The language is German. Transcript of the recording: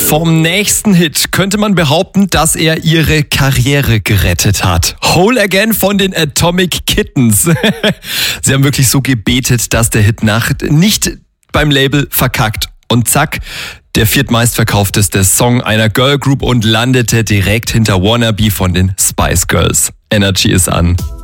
Vom nächsten Hit könnte man behaupten, dass er ihre Karriere gerettet hat. Whole Again von den Atomic Kittens. Sie haben wirklich so gebetet, dass der Hit nicht beim Label verkackt. Und zack, der viertmeistverkaufteste Song einer Girlgroup und landete direkt hinter Wannabe von den Spice Girls. Energy ist an.